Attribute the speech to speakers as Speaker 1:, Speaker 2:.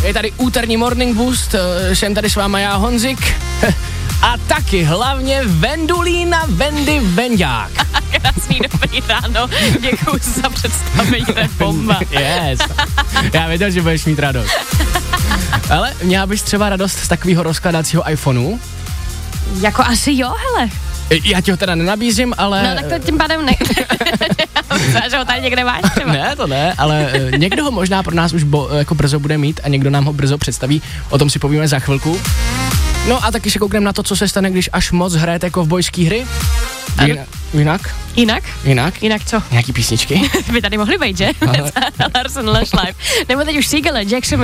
Speaker 1: Je tady úterní Morning Boost, jsem tady s váma já, Honzik. A taky hlavně Vendulína Vendy Vendák.
Speaker 2: Krásný dobrý ráno, děkuji za představení, to je bomba.
Speaker 1: Yes, já věděl, že budeš mít radost. Ale měla bys třeba radost z takového rozkladacího iPhoneu?
Speaker 2: Jako asi jo, hele.
Speaker 1: Já ti ho teda nenabízím, ale...
Speaker 2: No tak to tím pádem ne. Že ho tady někde máš třeba.
Speaker 1: Ne, to ne, ale někdo ho možná pro nás už jako brzo bude mít a někdo nám ho brzo představí. O tom si povíme za chvilku. No a taky se koukneme na to, co se stane, když až moc hrajete kovbojský hry. Jinak
Speaker 2: co?
Speaker 1: Nějaký písničky?
Speaker 2: By tady mohly být, že? Larsen Lush Live. Nebo teď už Seagull Jackson